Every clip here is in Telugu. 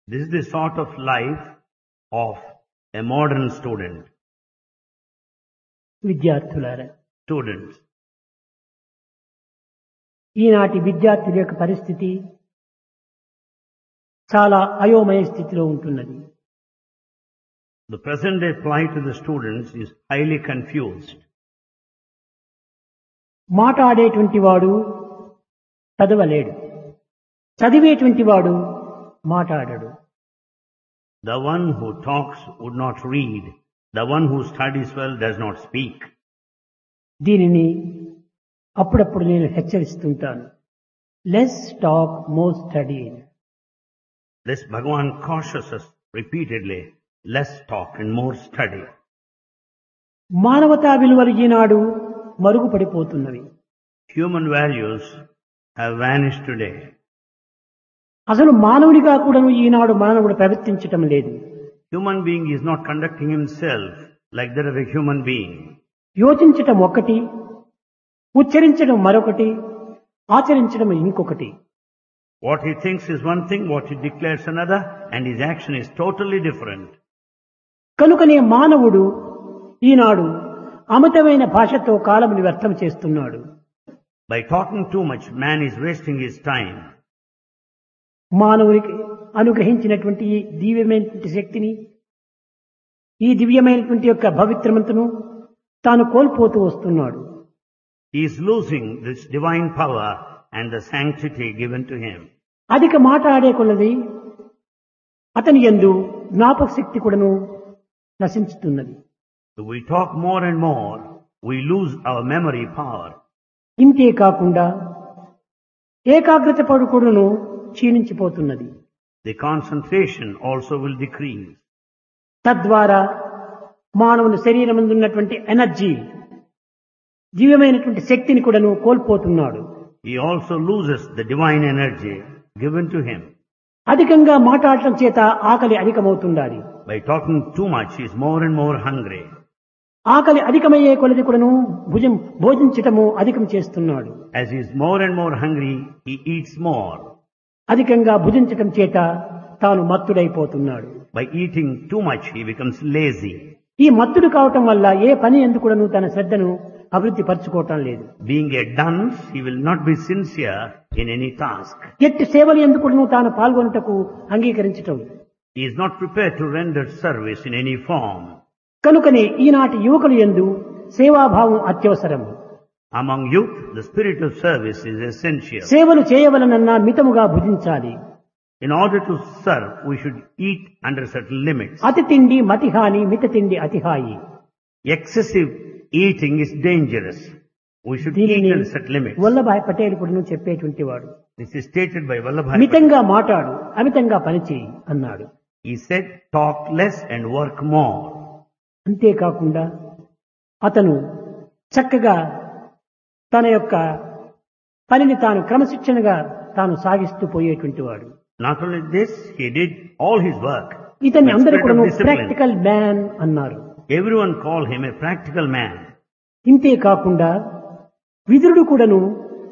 This is the sort of life of a modern student. విద్యార్థులారా, Students. ఈనాటి విద్యార్థుల యొక్క పరిస్థితి చాలా అయోమయ స్థితిలో ఉంటున్నది. The present day plight of the students is highly confused. మాట్లాడేటువంటి వాడు చదవలేడు, చదివేటువంటి వాడు మాట్లాడడు. The one who talks would not read. The one who studies well does not speak. దీనిని అప్పుడప్పుడు నేను హెచ్చరిస్తుంటాను. Less talk more study. This Bhagavan cautions us repeatedly, less talk and more study. మానవతా విలువలు ఈనాడు మరుగుపడిపోతున్నవి. Human values have vanished today. అసలు మానవుడిగా కూడా ఈనాడు మానవుడు ప్రవర్తించటం లేదు. Human being is not conducting himself like that of a human being. యోచించటం ఒకటి, ఉచ్చరించడం మరొకటి, ఆచరించడం ఇంకొకటి. What he thinks is one thing, what he declares another, and his action is totally different. కనుకనే మానవుడు ఈనాడు అమితమైన భాషతో కాలముని వ్యర్థం చేస్తున్నాడు. By talking too much, man is wasting his time. మానవునికి అనుగ్రహించినటువంటి ఈ దివ్యమైనటువంటి శక్తిని, ఈ దివ్యమైనటువంటి యొక్క పవిత్రమంతను తాను కోల్పోతూ వస్తున్నాడు. He is losing this divine power and the sanctity given to him. అధిక మాట్లాడే కొలది అతని యందు జ్ఞాపక శక్తి కూడాను నశించుతున్నది. So we talk more and more, we lose our memory power. ఇంతే కాకుండా ఏకాగ్రత పడుకోవడను క్షీణించిపోతున్నది. The concentration also will decrease. తద్వారా మానవుని శరీరమందు ఉన్నటువంటి ఎనర్జీ, దివ్యమైనటువంటి శక్తిని కూడాను కోల్పోతున్నాడు. He also loses the divine energy given to him. అధికంగా మాట్లాడటం చేత ఆకలి అధికమవుతుండాలి. By talking too much, he is more and more hungry. ఆకలి అధికమయ్యే కొలది కూడాను భోజించటము అధికం చేస్తున్నాడు. As he is more and more hungry, he eats more. అధికంగా భుజించటం చేత తాను మత్తుడైపోతున్నాడు. By eating too much, he becomes lazy. ఈ మత్తుడు కావటం వల్ల ఏ పని ఎందుకు కూడాను తన శ్రద్ధను అభివృద్ధి పరచుకోవటం లేదు. Being a dunce, he will not be sincere in any task. ఎట్టి సేవలు ఎందుకు కూడాను తాను పాల్గొనుటకు అంగీకరించటం. He is not prepared to render service in any form. కనుకనే ఈనాటి యువకులు యందు సేవాభావం అత్యవసరం. Among youth, the spirit of service is essential. సేవలు చేయవలనన్నా మితముగా భుజించాలి. In order to serve, we should eat under certain limits. అతి తిండి మతిహాని, మిత తిండి అతిహాయి. Excessive eating is dangerous. We should eat దీనిని under certain limits. Vallabhbhai Patel కూడా చెప్పేటువంటి వాడు. This is stated by Vallabhai. మితంగా మాట్లాడు, అమితంగా పనిచేయి అన్నాడు. He said, talk less and work more. అంతేకాకుండా అతను చక్కగా తన యొక్క పనిని తాను క్రమశిక్షణగా తాను సాగిస్తూ పోయేటువంటి వాడు. Not only this, he did all his work. ఇతన్ని with అందరూ spirit కూడా of discipline. ప్రాక్టికల్ మ్యాన్ అన్నారు. Everyone called him a practical man. ఇంతే కాకుండా విదురుడు కూడాను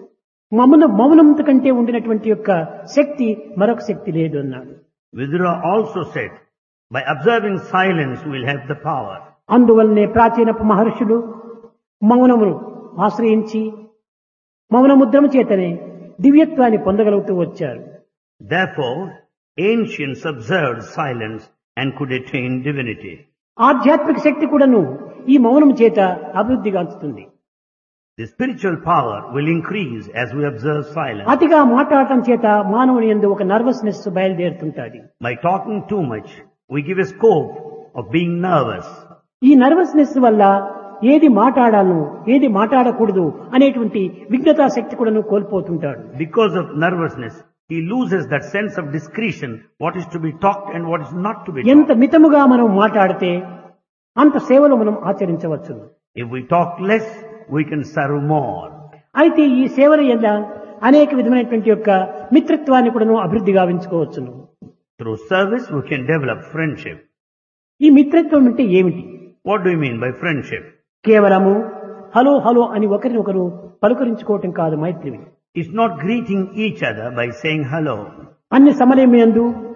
మౌనంత కంటే ఉండినటువంటి యొక్క శక్తి మరొక శక్తి లేదు అన్నాడు. Vidura also said, by observing silence we will have the power. అందువల్లనే ప్రాచీన మహర్షులు మౌనమును ఆశ్రయించి మౌనముద్రము చేతనే దివ్యత్వాన్ని పొందగలుగుతూ వచ్చారు. Therefore, ancients observed silence and could attain divinity. ఆధ్యాత్మిక శక్తి కూడాను ఈ మౌనము చేత అభివృద్ధిగాంచుతుంది. The spiritual power will increase as we observe silence. అతిగా మాట్లాడటం చేత మానవుని యందు ఒక nervousness బయలుదేరుతుంటాది. By talking too much, we give a scope of being nervous. ఈ నర్వస్నెస్ వల్ల ఏది మాట్లాడాలను ఏది మాట్లాడకూడదు అనేటువంటి విజ్ఞతా శక్తి కూడాను కోల్పోతుంటాడు. Because of nervousness, he loses that sense of discretion, what is to be talked and what is not to be ఎంత talked. మితముగా మనం మాట్లాడితే అంత సేవలు మనం ఆచరించవచ్చు. If we talk less, we can serve more. అయితే ఈ సేవల యందు అనేక విధమైనటువంటి యొక్క మిత్రత్వాన్ని కూడాను అభివృద్ధి గావించుకోవచ్చును. Through service, we can develop friendship. ఈ మిత్రత్వం అంటే ఏమిటి? What do you mean by friendship? కేవలము హలో హలో అని ఒకరినొకరు పలుకరించుకోవటం కాదు మైత్రి. It's not greeting each other by saying hello. అన్ని సమయమందు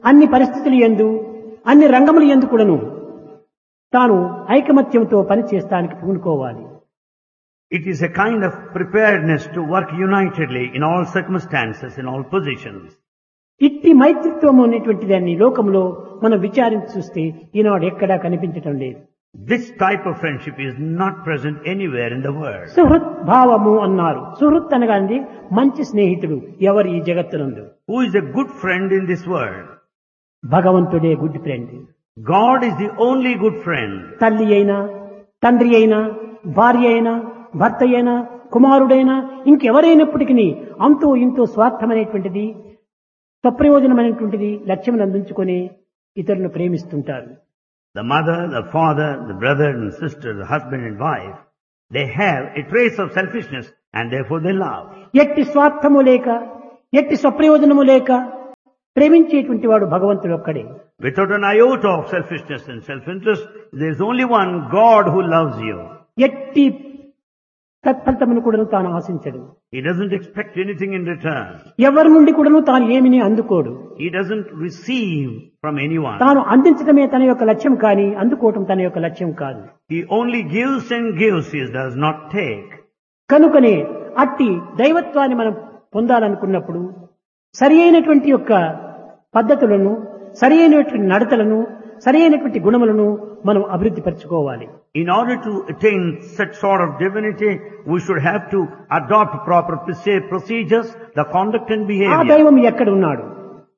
అన్ని పరిస్థితులు యందు అన్ని రంగములు యందు కూడాను తాను ఐకమత్యంతో పని చేస్తానికి పూనుకోవాలి. It is a kind of preparedness to work unitedly in all circumstances, in all positions. ఇట్టి మైత్రిత్వం అనేటువంటి దాన్ని లోకంలో మనం విచారించి చూస్తే ఈనాడు ఎక్కడా కనిపించటం లేదు. This type of friendship is not present anywhere in the world. Suhrit భావము అన్నారు. సుహృత్ అనగానే మంచి స్నేహితుడు ఎవరు ఈ జగత్తునందు? Who is a good friend in this world? భగవంతుడే good friend. God is the only good friend. తల్లి అయినా, తండ్రి అయినా, భార్య అయినా, భర్త అయినా, కుమారుడైనా ఇంకెవరైనప్పటికీ అంతో ఇంతో స్వార్థమనేటువంటిది, స్వప్రయోజనమైనటువంటిది లక్ష్యం అందించుకొని ఇతరులను ప్రేమిస్తుంటారు. The mother, the father, the brother and sister, the husband and wife, they have a trace of selfishness and therefore they love. ఎట్టి స్వార్థము లేక, ఎట్టి స్వప్రయోజనము లేక ప్రేమించేటువంటి వాడు భగవంతుడు ఒక్కడే. Without an iota of selfishness and self-interest, there is only one God who loves you. ఎట్టి తత్ఫలితమును కూడా తాను ఆశించడు. He doesn't expect anything in return. ఎవరి నుండి కూడా తాను ఏమిని అందుకోడు. He doesn't receive from anyone. తాను అందించడమే తన యొక్క లక్ష్యం కానీ అందుకోవటం తన యొక్క లక్ష్యం కాదు. He only gives and gives, he does not take. కనుకనే అట్టి దైవత్వాన్ని మనం పొందాలనుకున్నప్పుడు సరి అయినటువంటి యొక్క పద్ధతులను, సరి అయినటువంటి నడతలను, సరి అయినటువంటి గుణములను మనం అభివృద్ధి పరచుకోవాలి. In order to attain such sort of divinity, we should have to adopt proper procedures, the conduct and ఆ behavior. దైవం ఎక్కడ ఉన్నాడు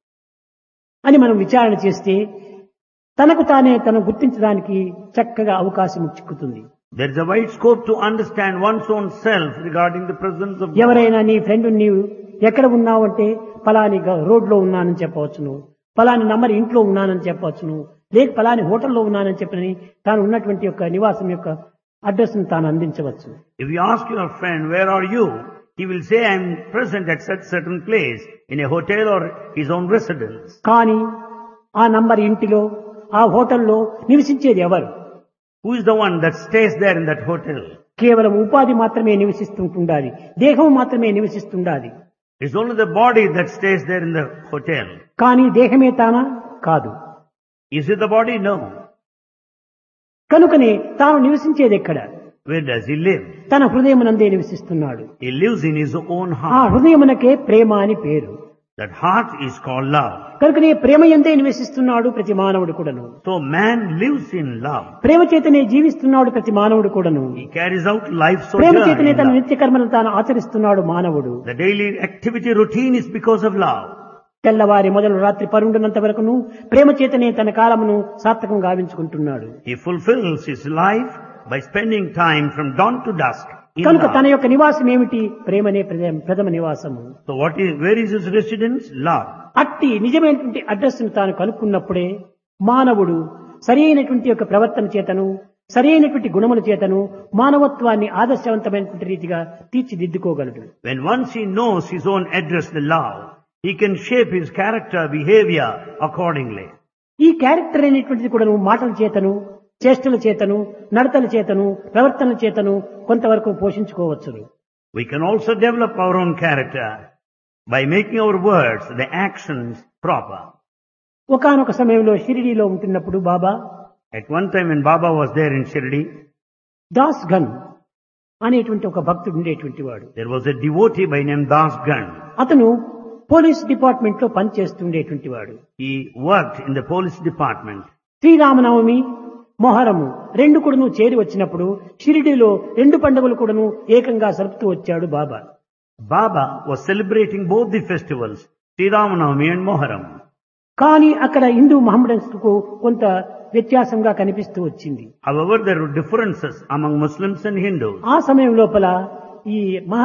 అని మనం విచారణ చేస్తే తనకు తానే తను గుర్తించడానికి చక్కగా అవకాశం చిక్కుతుంది. There is a wide scope to understand one's own self regarding the presence of God. ఎవరైనా నీ ఫ్రెండ్ నీవు ఎక్కడ ఉన్నావు అంటే ఫలాని రోడ్లో ఉన్నానని చెప్పవచ్చును, ఫలాని నంబర్ ఇంట్లో ఉన్నానని చెప్పవచ్చును, లేక ఫలాని హోటల్లో ఉన్నానని చెప్పని తాను ఉన్నటువంటి యొక్క నివాసం యొక్క అడ్రస్ ను తాను అందించవచ్చు. If you ask your friend, where are you? He will say, I am present at such certain place, in a hotel or his own residence. కానీ ఆ నంబర్ ఇంటిలో, ఆ హోటల్లో నివసించేది ఎవరు? Who is the one that stays there in that hotel? కేవలం ఉపాధి మాత్రమే నివసిస్తుండాలి, దేహం మాత్రమే నివసిస్తుండాలి. It's only the body that stays there in the hotel. కానీ దేహమే తానా? కాదు. Is it the body? No. కనుకనే తాను నివసించేది ఎక్కడ? Where does he live? తన హృదయమునందే నివసిస్తున్నాడు. He lives in his own ఆ heart. హృదయమునకే ప్రేమ అని పేరు. That heart is called love. కనుకనే ప్రేమ ఎందే నివసిస్తున్నాడు ప్రతి మానవుడు కూడాను. So man lives in love. ప్రేమ చేతనే జీవిస్తున్నాడు ప్రతి మానవుడు కూడాను. He carries out life Prema sojourn చేతనే in తన love. నిత్య కర్మలను తాను ఆచరిస్తున్నాడు మానవుడు. The daily activity routine is because of love. తెల్లవారి మొదలు రాత్రి 12 వరకును ప్రేమ చేతనే తన కాలమును సార్థకం గావించుకుంటున్నాడు. He fulfills his life by spending time from dawn to dusk in కనుక తన love. యొక్క నివాసం ఏమిటి? ప్రేమనే ప్రథమ నివాసము. So where is his residence? Love. అట్టి నిజమైనటువంటి అడ్రస్ ను తాను కనుక్కున్నప్పుడే మానవుడు సరి అయినటువంటి యొక్క ప్రవర్తన చేతను, సరి అయినటువంటి గుణముల చేతను మానవత్వాన్ని ఆదర్శవంతమైనటువంటి రీతిగా తీర్చిదిద్దుకోగలడు. When once he knows his own address, the love, he can shape his character, behavior accordingly. ఈ క్యారెక్టర్ అనేటువంటిది కూడా మాటల చేతను, చేష్టల చేతను, నడతల చేతను, ప్రవర్తనల చేతను కొంతవరకు పోషించుకోవచ్చును. We can also develop our own character by making our words, the actions proper. ఒకానొక సమయంలో షిరిడీలో ఉంటున్నప్పుడు బాబా At one time when Baba was there in Shirdi, Das gun అనేటువంటి ఒక భక్తుడు ఉండేటువంటి వాడు. there was a devotee by name Das Gan. అతను పోలీస్ డిపార్ట్మెంట్ లో పనిచేస్తుండేటువంటి వాడు. He worked in the police department. Sri Rama Navami, Muharram రెండు కూడాను చేరి వచ్చినప్పుడు షిరిడీలో రెండు పండుగలు కూడాను ఏకంగా జరుపుతూ వచ్చాడు బాబా. Baba was celebrating both the festivals, Sri Ramanavami and Moharam. కానీ అక్కడ హిందూ మహమ్మడన్స్ కు కొంత వ్యత్యాసంగా కనిపిస్తూ వచ్చింది. However, there were differences among Muslims and Hindus. ఆ సమయం లోపల ఈ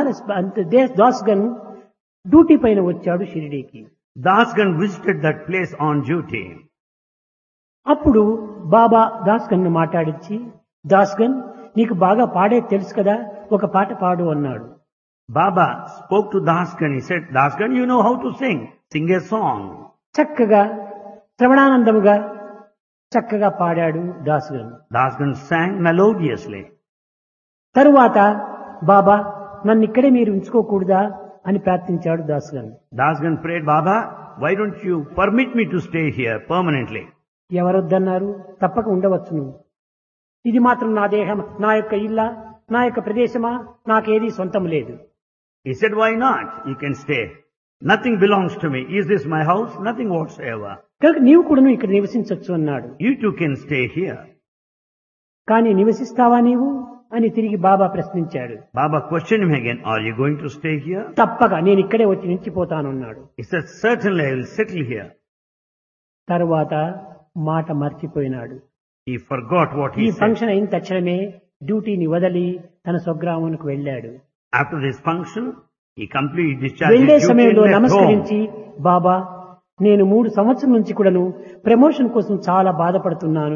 దాస్ గన్ డ్యూటీ పైన వచ్చాడు షిరిడీకి. Das Gan visited that place on duty. అప్పుడు బాబా దాస్ గన్ మాట్లాడించి, దాస్ గన్ నీకు బాగా పాడే తెలుసు కదా, ఒక పాట పాడు అన్నాడు. Baba spoke to Das Gan. He said, Das Gan, you know how to sing. Sing a song. చక్కగా శ్రవణానందముగా చక్కగా పాడాడు Das gun. Das Gan sang melodiously. తరువాత బాబా నన్ను ఇక్కడే మీరు ఉంచుకోకూడదా అని ప్రార్థించాడు Das gun. Das Gan prayed, Baba, why don't you permit me to stay here permanently? ఎవరొద్దన్నారు? తప్పక ఉండవచ్చును. ఇది మాత్రం నా దేహం, నా యొక్క ఇల్లా, నా యొక్క ప్రదేశమా, నాకేది సొంతం లేదు. He said, why not? You can stay. Nothing belongs to me. Is this my house? Nothing whatsoever. కనుక నీవు కూడాను ఇక్కడ నివసించవచ్చు అన్నాడు. You too can stay here. కానీ నివసిస్తావా నీవు అని తిరిగి బాబా ప్రశ్నించాడు. Baba questioned him again, are you going to stay here? తప్పక నేను ఇక్కడే వచ్చి నిలిచిపోతానన్నాడు. He said, certainly I will settle here. తరువాత మాట మర్చిపోయినాడు. He forgot what ఈ he said. ఫంక్షన్ అయిన తక్షణమే డ్యూటీని వదిలి తన స్వగ్రామానికి వెళ్ళాడు. After this function, he completely discharged వెళ్లే his duty సమయంలో and left home. నమస్కరించి, బాబా నేను 3 సంవత్సరం నుంచి కూడాను ప్రమోషన్ కోసం చాలా బాధపడుతున్నాను.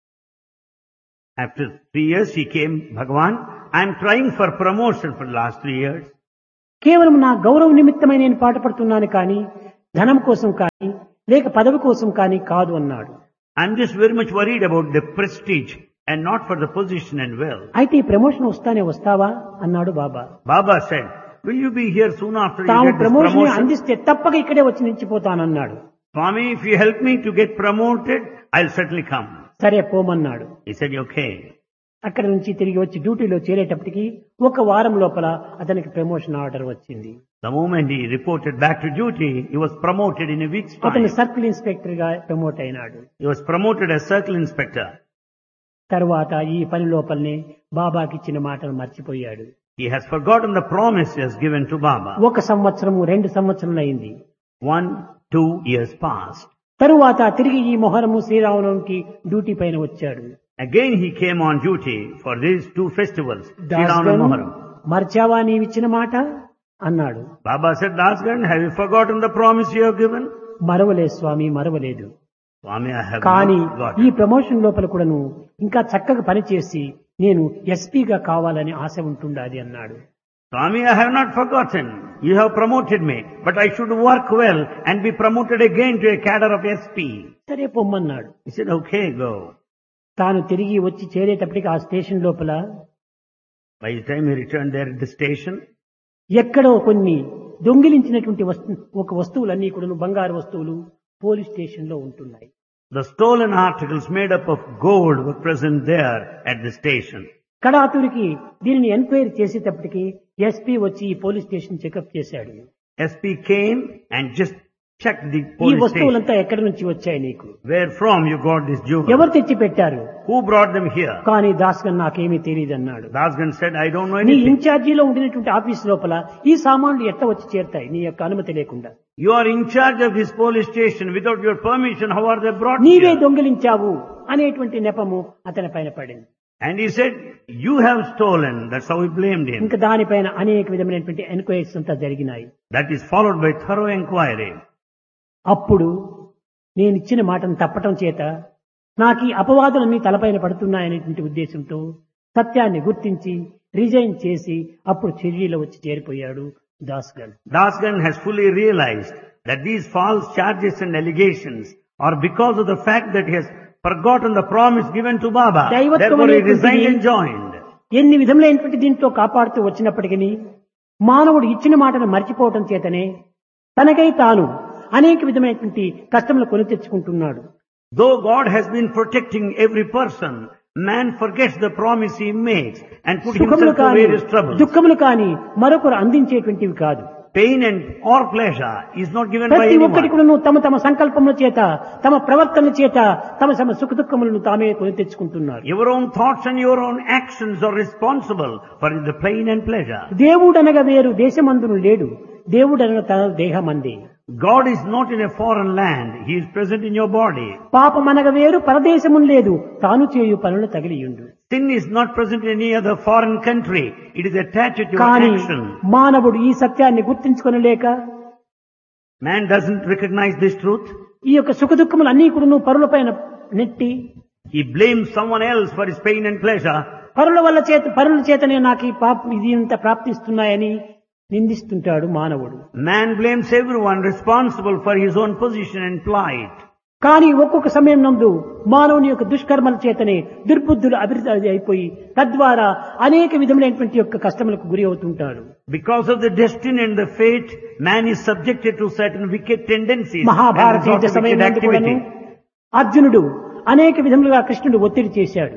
After 3 years, he came, Bhagavan, I am trying for promotion for the last 3 years. కేవలం నా గౌరవ నిమిత్తమై నేను పాటుపడుతున్నాను కానీ ధనం కోసం కానీ లేక పదవి కోసం కానీ కాదు అన్నాడు. I am just very much worried about the prestige and not for the position and wealth. అయితే ఈ ప్రమోషన్ వస్తావా అన్నాడు బాబా. Baba said, will you be here soon after you తాము get this ప్రమోషన్ promotion? అందిస్తే తప్పక ఇక్కడే వచ్చి నిలిచిపోతానన్నాడు. Swami, if you help me to get promoted, I'll certainly come. సరే పోమన్నాడు. He said, okay. అక్కడి నుంచి తిరిగి వచ్చి డ్యూటీలో చేరేటప్పటికి 1 వారం లోపల అతనికి ప్రమోషన్ ఆర్డర్ వచ్చింది. The moment he reported back to duty, he was promoted in a week's అతను time. సర్కిల్ ఇన్స్పెక్టర్ గా ప్రమోట్ అయినాడు. He was promoted as circle inspector. తరువాత ఈ పని లోపలనే బాబాకి ఇచ్చిన మాటను మర్చిపోయాడు. He has forgotten the promises given to Baba. 1 సంవత్సరము 2 సంవత్సరములు అయింది. 1-2 years passed. తరువాత తిరిగి ఈ మొహరము శ్రీరామనవమికి డ్యూటీ పైన వచ్చాడు. Again he came on duty for these 2 festivals, Sri Ram and దాస్గన్, Moharram. మర్చావా నీవిచ్చిన మాట అన్నాడు. Baba said, Dasgan, have you forgotten the promise you have given? మరవలేదు Swamy, మరవలేదు. Swami, I have కానీ not ఈ forgotten. ప్రమోషన్ లోపల కూడాను ఇంకా చక్కగా పనిచేసి నేను ఎస్పీగా కావాలని ఆశ ఉంటుండాది అన్నాడు. Swami, I have not forgotten. You have promoted me, but I should work well and be promoted again to a cadre of SP. సరే పొమ్మన్నాడు. He said, okay, go. తాను తిరిగి వచ్చి చేరేటప్పటికి ఆ స్టేషన్ లోపల By the time he returned there at the station, ఎక్కడో కొన్ని దొంగిలించినటువంటి వస్తువులన్నీ కూడా బంగారు వస్తువులు పోలీస్ స్టేషన్ లో ఉంటున్నాయి. the stolen articles made up of gold were present there at the station. కడాతురికి దీనిని ఎంక్వైరీ చేసేటప్పటికి ఎస్పీ వచ్చి ఈ పోలీస్ స్టేషన్ చెకప్ చేశాడు. SP came and just checked the ఈ police station. వస్తువులంతా ఎక్కడి నుంచి వచ్చాయి నీకు? Where from you got this jewel? ఎవరు తెచ్చి పెట్టారు? Who brought them here? కానీ దాస్గన్ నాకేమీ తెలియదు అన్నాడు. Dasgan said, I don't know నీ anything. ఇన్ఛార్జీలో ఉండినటువంటి ఆఫీస్ లోపల ఈ సామాన్లు ఎట్లా వచ్చి చేరుతాయి నీ యొక్క అనుమతి లేకుండా? You are in charge of this police station. Without your permission, how are they brought నీవే here? దొంగిలించావు అనేటువంటి నెపము అతని పైన పడింది. And he said, you have stolen. That's how he blamed him. ఇంకా దానిపైన అనేక విధమైనటువంటి ఎంక్వైరీస్ అంతా జరిగినాయి. That is followed by thorough inquiry. అప్పుడు నేను ఇచ్చిన మాటను తప్పటం చేత నాకు ఈ అపవాదులన్నీ తలపైన పడుతున్నాయనేటువంటి ఉద్దేశంతో సత్యాన్ని గుర్తించి రిజైన్ చేసి అప్పుడు చెర్రీలో వచ్చి చేరిపోయాడు దాస్గన్. Dasgan has fully realized that these false charges and allegations are because of the fact that he has forgotten the promise given to Baba. దైవత్వం Therefore he అనేటువంటిది resigned and joined. ఎన్ని విధములైనటువంటి దీంట్లో కాపాడుతూ వచ్చినప్పటికీ మానవుడు ఇచ్చిన మాటను మర్చిపోవటం చేతనే తనకై తాను అనేక విధమైనటువంటి కష్టములు కొని తెచ్చుకుంటున్నాడు. Though God has been protecting every person, man forgets the promise he makes and put సుఖములు himself to కాని various troubles. దుఃఖములు కాని మరొకరు అందించేటువంటివి కాదు. Pain and or pleasure is not given by ప్రతి ఒక్కటి anyone. కూడా తమ తమ సంకల్పముల చేత తమ ప్రవర్తన చేత తమ సుఖ దుఃఖములను తామే కొని తెచ్చుకుంటున్నారు. Your own thoughts and your own actions are responsible for the pain and pleasure. దేవుడనగా వేరు దేశమందును లేడు, దేవుడనగా తన దేహమందే. God is not in a foreign land. He is present in your body. పాపమనగా వేరు పరదేశమును లేదు, తాను చేయు పనులు తగిలియుండు. Sin is not present in any other foreign country. It is attached to your కానీ action. మానవుడు ఈ సత్యాన్ని గుర్తించుకొనలేక Man doesn't recognize this truth. ఈ యొక్క సుఖ దుఃఖములు అన్ని కూడా పరుల పైన నెట్టి He blames someone else for his pain and pleasure. పరుల చేతనే నాకు ఈ ఇది ఇంత ప్రాప్తిస్తున్నాయని నిందిస్తుంటాడు మానవుడు. Man blames everyone responsible for his own position and plight. కానీ ఒక్కొక్క సమయం నందు మానవుని యొక్క దుష్కర్మల చేతనే దుర్బుద్ధులు అభివృద్ధి అయిపోయి తద్వారా అనేక విధములైనటువంటి యొక్క కష్టములకు గురి అవుతుంటాడు. Because of the destiny and the fate, man is subjected to certain wicked tendencies. Mahabharata and యుద్ధ resort to సమయం wicked నందు కూడాను activity. అర్జునుడు అనేక విధములుగా కృష్ణుడు ఒత్తిడి చేశాడు.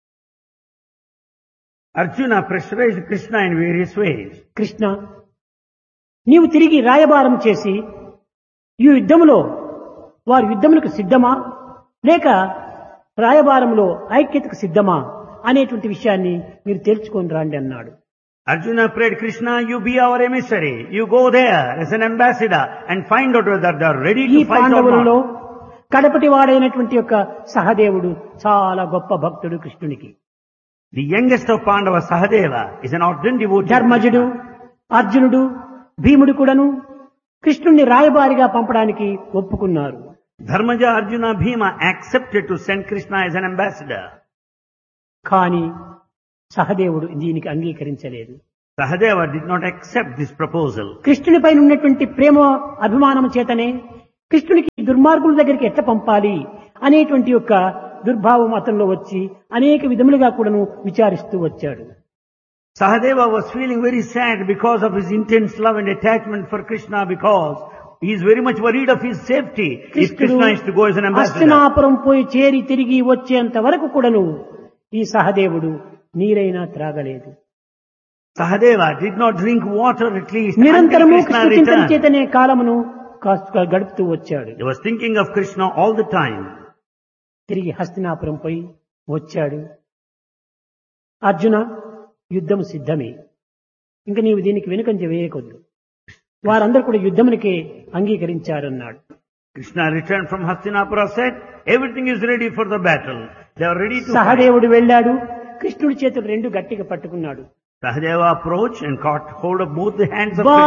Arjuna pressurized Krishna in various ways. Krishna, నీవు తిరిగి రాయబారం చేసి ఈ యుద్ధములో వారి యుద్ధములకు సిద్ధమా లేక రాయబారంలో ఐక్యతకు సిద్ధమా అనేటువంటి విషయాన్ని మీరు తెలుసుకొని రండి అన్నాడు. Arjuna prayed, Krishna, you be our emissary. You go there as an ambassador and find out whether they are ready ఈ to fight or పాండవులలో not. కడపటి వాడైనటువంటి యొక్క సహదేవుడు చాలా గొప్ప భక్తుడు కృష్ణునికి. The youngest of Pandava, Sahadeva, is an ardent devotee. ధర్మజుడు, అర్జునుడు, భీముడు కూడాను కృష్ణుణ్ణి రాయబారిగా పంపడానికి ఒప్పుకున్నారు. Dharmaja, Arjuna, Bhima accepted to send Krishna as an ambassador. కానీ సహదేవుడు దీనికి అంగీకరించలేదు. Sahadeva did not accept this proposal. కృష్ణునిపై ఉన్నటువంటి ప్రేమ అభిమానం చేతనే కృష్ణునికి దుర్మార్గుల దగ్గరికి ఎట్లా పంపాలి అనేటువంటి యొక్క దుర్భావం అతనిలో వచ్చి అనేక విధములుగా కూడాను విచారిస్తూ వచ్చాడు. Sahadeva was feeling very sad because of his intense love and attachment for Krishna, because he is very much worried of his safety if Krishna is to go as an ambassador. Hastinapuram పోయి చేరి తిరిగి వచ్చేంత వరకు కూడాను ఈ సహదేవుడు నీరైనా త్రాగలేదు. Sahadeva did not drink water at least until నిరంతరము Krishna కృష్ణ చింతన returned. చేతనే కాలమును గడుపుతూ వచ్చాడు. He was thinking of Krishna all the time. తిరిగి హస్తినాపురం పోయి వచ్చాడు. అర్జున, యుద్ధం సిద్ధమే, ఇంకా నీవు దీనికి వెనుకంజ వేయకొద్దు. వారందరూ కూడా యుద్ధమునికే అంగీకరించారన్నాడు. Krishna returned from Hastinapura, said, everything is ready for the battle. They are ready to fight. సహదేవుడు వెళ్ళాడు, కృష్ణుడి చేతులు రెండు గట్టిగా పట్టుకున్నాడు. Sahadeva approached and caught hold of both the hands of వా